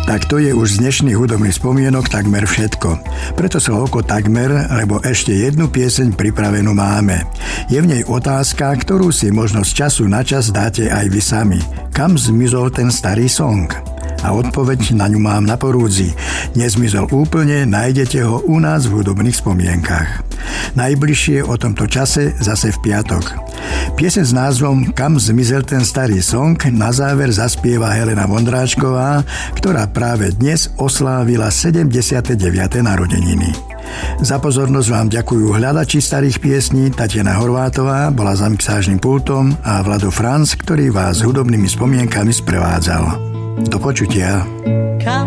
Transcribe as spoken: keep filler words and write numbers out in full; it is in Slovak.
Tak to je už z dnešných hudobných spomienok takmer všetko. Preto slovko takmer, lebo ešte jednu pieseň pripravenú máme. Je v nej otázka, ktorú si možno z času na čas dáte aj vy sami. Kam zmizol ten starý song? A odpoveď na ňu mám na porúdzi. Nezmizol úplne, nájdete ho u nás v hudobných spomienkach. Najbližšie o tomto čase zase v piatok. Pieseň s názvom Kam zmizel ten starý song na záver zaspieva Helena Vondráčková, ktorá práve dnes oslávila sedemdesiate deviate narodeniny. Za pozornosť vám ďakujú hľadači starých piesní Tatiana Horvátová, bola za mixážnym pultom, a Vlado Franc, ktorý vás hudobnými spomienkami sprevádzal. Do počutia.